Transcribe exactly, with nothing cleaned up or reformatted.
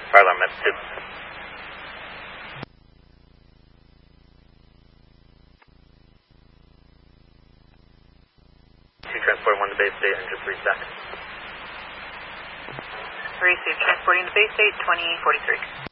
Fire alarm, that's two. Two transport one to base state, enter three stack. Three, so transporting to base state, twenty forty-three.